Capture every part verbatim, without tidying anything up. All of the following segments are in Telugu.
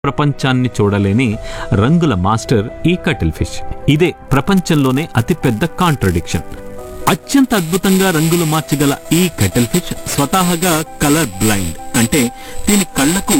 ప్రపంచాన్ని చూడలేని రంగుల మాస్టర్ ఈ కటిల్ ఫిష్. ఇదే ప్రపంచంలోనే అతిపెద్ద కాంట్రడిక్షన్. అత్యంత అద్భుతంగా రంగులు మార్చగల ఈ కటిల్ ఫిష్ స్వతహాగా కలర్ బ్లైండ్, అంటే దీని కళ్లకు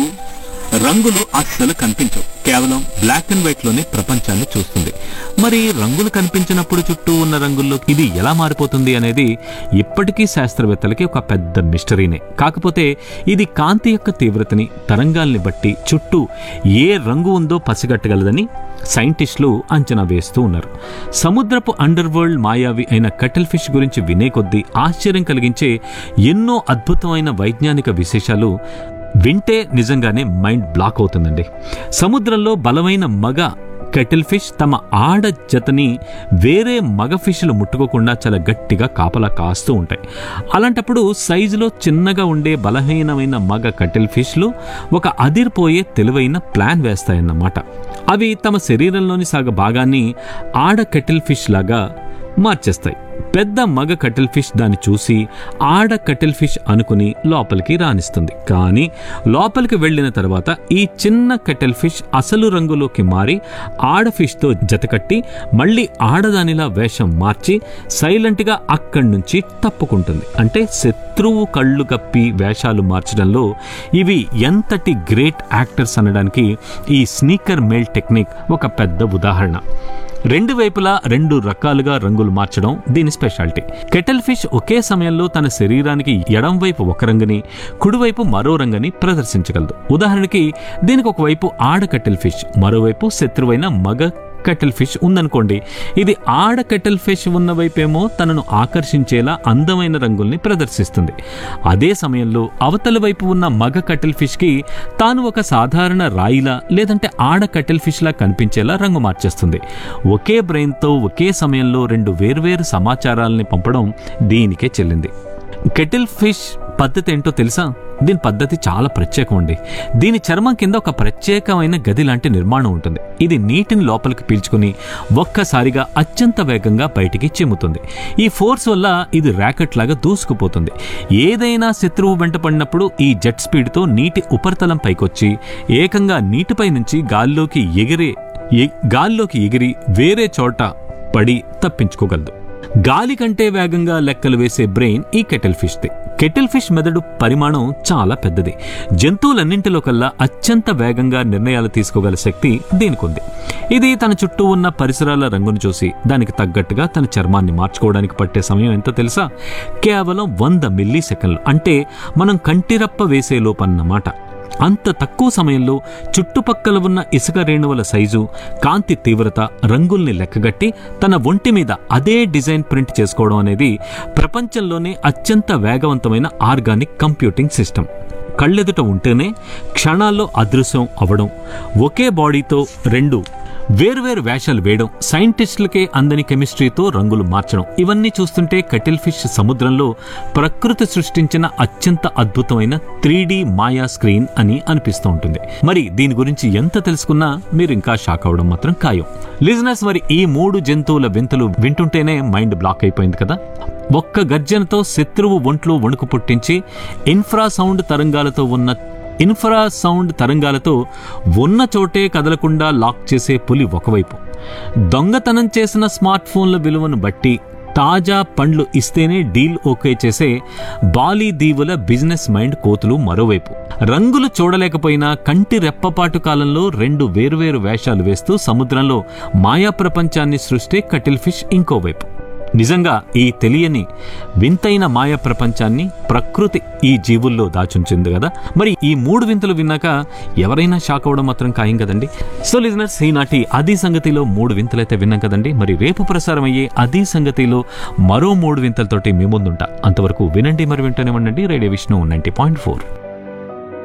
రంగులు అస్సలు కనిపించవు. కేవలం బ్లాక్ అండ్ వైట్ లోనే ప్రపంచాన్ని చూస్తుంది. మరి రంగులు కనిపించినప్పుడు చుట్టూ ఉన్న రంగుల్లో ఇది ఎలా మారిపోతుంది అనేది ఇప్పటికీ శాస్త్రవేత్తలకి ఒక పెద్ద మిస్టరీనే. కాకపోతే ఇది కాంతి యొక్క తీవ్రతని, తరంగాల్ని బట్టి చుట్టూ ఏ రంగు ఉందో పసిగట్టగలదని సైంటిస్టులు అంచనా వేస్తూ ఉన్నారు. సముద్రపు అండర్ వరల్డ్ మాయావి అయిన కటిల్ ఫిష్ గురించి వినే కొద్దీ ఆశ్చర్యం కలిగించే ఎన్నో అద్భుతమైన వైజ్ఞానిక విశేషాలు వింటే నిజంగానే మైండ్ బ్లాక్ అవుతుందండి. సముద్రంలో బలమైన మగ కటిల్ ఫిష్ తమ ఆడ జతని వేరే మగ ఫిష్లు ముట్టుకోకుండా చాలా గట్టిగా కాపలా కాస్తూ ఉంటాయి. అలాంటప్పుడు సైజులో చిన్నగా ఉండే బలహీనమైన మగ కటిల్ ఫిష్లు ఒక అదిరిపోయే తెలివైన ప్లాన్ వేస్తాయన్నమాట. అవి తమ శరీరంలోని సగ భాగాన్ని ఆడ కటిల్ ఫిష్ లాగా మార్చేస్తాయి. పెద్ద మగ కటిల్ ఫిష్ దాన్ని చూసి ఆడ కటిల్ ఫిష్ అనుకుని లోపలికి రాణిస్తుంది. కానీ లోపలికి వెళ్ళిన తర్వాత ఈ చిన్న కటిల్ ఫిష్ అసలు రంగులోకి మారి ఆడ ఫిష్తో జతకట్టి మళ్ళీ ఆడదానిలా వేషం మార్చి సైలెంట్గా అక్కడి నుంచి తప్పుకుంటుంది. అంటే శత్రువు కళ్ళు కప్పి వేషాలు మార్చడంలో ఇవి ఎంతటి గ్రేట్ యాక్టర్స్ అనడానికి ఈ స్నీకర్ మేల్ టెక్నిక్ ఒక పెద్ద ఉదాహరణ. రెండు వైపులా రెండు రకాలుగా రంగులు మార్చడం దీని స్పెషాలిటీ. కెటిల్ ఫిష్ ఒకే సమయంలో తన శరీరానికి ఎడం వైపు ఒక రంగుని, కుడివైపు మరో రంగుని ప్రదర్శించగలదు. ఉదాహరణకి దీనికి ఒకవైపు ఆడ కెటిల్ ఫిష్, మరోవైపు శత్రువైన మగ కటిల్ ఫిష్ ఉందనుకోండి. ఇది ఆడ కటిల్ ఫిష్ ఉన్న వైపేమో తనను ఆకర్షించేలా అందమైన రంగుల్ని ప్రదర్శిస్తుంది. అదే సమయంలో అవతల వైపు ఉన్న మగ కటిల్ ఫిష్ కి తాను ఒక సాధారణ రాయిలా లేదంటే ఆడ కటిల్ ఫిష్ లా కనిపించేలా రంగు మార్చేస్తుంది. ఒకే బ్రెయిన్తో ఒకే సమయంలో రెండు వేర్వేరు సమాచారాలని పంపడం దీనికే చెల్లింది. కెటిల్ ఫిష్ పద్ధతి ఏంటో తెలుసా? దీని పద్ధతి చాలా ప్రత్యేకం అండి. దీని చర్మం కింద ఒక ప్రత్యేకమైన గది లాంటి నిర్మాణం ఉంటుంది. ఇది నీటిని లోపలికి పీల్చుకుని ఒక్కసారిగా అత్యంత వేగంగా బయటికి చిమ్ముతుంది. ఈ ఫోర్స్ వల్ల ఇది ర్యాకెట్ లాగా దూసుకుపోతుంది. ఏదైనా శత్రువు వెంట పడినప్పుడు ఈ జెట్ స్పీడ్తో నీటి ఉపరితలం పైకొచ్చి ఏకంగా నీటిపై నుంచి గాల్లోకి ఎగిరే గాల్లోకి ఎగిరి వేరే చోట పడి తప్పించుకోగలదు. గాలి కంటే వేగంగా లెక్కలు వేసే బ్రెయిన్ ఈ కెటిల్ ఫిష్ది. కెటిల్ ఫిష్ మెదడు పరిమాణం చాలా పెద్దది. జంతువులన్నింటిలో కల్లా అత్యంత వేగంగా నిర్ణయాలు తీసుకోగల శక్తి దీనికుంది. ఇది తన చుట్టూ ఉన్న పరిసరాల రంగును చూసి దానికి తగ్గట్టుగా తన చర్మాన్ని మార్చుకోవడానికి పట్టే సమయం ఎంతో తెలుసా? కేవలం వంద మిల్లీ సెకండ్లు. అంటే మనం కంటిరప్ప వేసే లోపన్నమాట. అంత తక్కువ సమయంలో చుట్టుపక్కల ఉన్న ఇసుక రేణువుల సైజు, కాంతి తీవ్రత, రంగుల్ని లెక్కగట్టి తన ఒంటి మీద అదే డిజైన్ ప్రింట్ చేసుకోవడం అనేది ప్రపంచంలోనే అత్యంత వేగవంతమైన ఆర్గానిక్ కంప్యూటింగ్ సిస్టమ్. కళ్ళెదుట ఉంటేనే క్షణాల్లో అదృశ్యం అవ్వడం, ఒకే బాడీతో రెండు వేర్వేరు వేషాలు వేయడం, సైంటిస్టులకే అందని కెమిస్ట్రీతో రంగులు మార్చడం, ఇవన్నీ చూస్తుంటే కటిల్ ఫిష్ సముద్రంలో ప్రకృతి సృష్టించిన అత్యంత అద్భుతమైన త్రీ డి మాయా స్క్రీన్ అని అనిపిస్తూ ఉంటుంది. మరి దీని గురించి ఎంత తెలుసుకున్నా మీరు ఇంకా షాక్ అవడం మాత్రం ఖాయం. లిజనర్స్, మరి ఈ మూడు జంతువుల వింతలు వింటుంటేనే మైండ్ బ్లాక్ అయిపోయింది కదా. ఒక్క గర్జనతో శత్రువు ఒంట్లో వణుకు పుట్టించి ఇన్ఫ్రా సౌండ్ తరంగాలతో ఉన్న ఇన్ఫ్రా సౌండ్ తరంగాలతో ఉన్న చోటే కదలకుండా లాక్ చేసే పులి ఒకవైపు, దొంగతనం చేసిన స్మార్ట్ ఫోన్ల విలువను బట్టి తాజా పండ్లు ఇస్తేనే డీల్ ఓకే చేసే బాలీ దీవుల బిజినెస్ మైండ్ కోతులు మరోవైపు, రంగులు చూడలేకపోయినా కంటి రెప్పపాటు కాలంలో రెండు వేర్వేరు వేషాలు వేస్తూ సముద్రంలో మాయా ప్రపంచాన్ని సృష్టి కటిల్ ఫిష్ ఇంకోవైపు. నిజంగా ఈ తెలియని వింతైన మాయా ప్రపంచాన్ని ప్రకృతి ఈ జీవుల్లో దాచుంచింది కదా. మరి ఈ మూడు వింతలు విన్నాక ఎవరైనా షాక్ అవ్వడం మాత్రం ఖాయం కదండి. సో లిజనర్స్, ఈనాటి అది సంగతిలో మూడు వింతలైతే విన్నాం కదండి. మరి రేపు ప్రసారం అయ్యే అది సంగతిలో మరో మూడు వింతలతోటి మీ ముందుంటా. అంతవరకు వినండి, మరి వింటూనే ఉండండి radio Vishnu ninety point four.